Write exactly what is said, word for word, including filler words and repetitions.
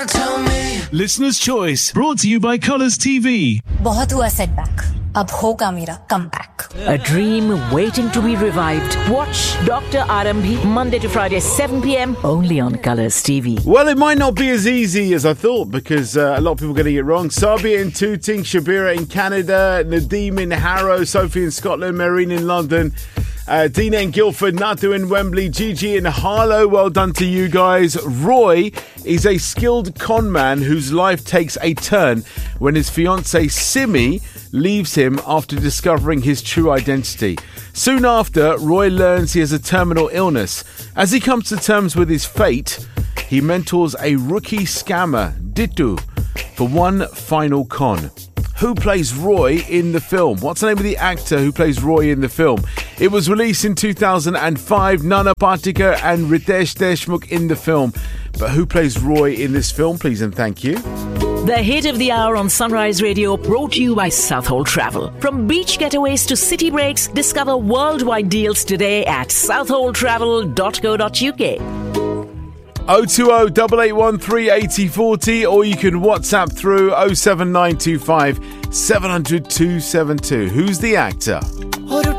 tell me. Listener's Choice, brought to you by Colours T V. बहुत हुआ setback. अब होगा मेरा comeback. A dream waiting to be revived. Watch Doctor Arambhi Monday to Friday, seven p.m. only on Colours T V. Well, it might not be as easy as I thought because uh, a lot of people are getting it wrong. Sabia in Tooting, Shabira in Canada, Nadeem in Harrow, Sophie in Scotland, Marine in London, uh, Dina in Guildford, Natu in Wembley, Gigi in Harlow. Well done to you guys. Roy is a skilled con man whose life takes a turn when his fiancée Simi leaves him after discovering his true identity. Soon after, Roy learns he has a terminal illness. As he comes to terms with his fate, he mentors a rookie scammer, Ditu, for one final con. Who plays Roy in the film? What's the name of the actor who plays Roy in the film? It was released in two thousand five. Nana Patekar and Ritesh Deshmukh in the film. But who plays Roy in this film, please and thank you? The hit of the hour on Sunrise Radio, brought to you by Southall Travel. From beach getaways to city breaks, discover worldwide deals today at southall travel dot co dot uk. oh two oh, eight eight one three, eight oh four oh, or you can WhatsApp through oh seven nine two five, seven hundred, two seven two. Who's the actor?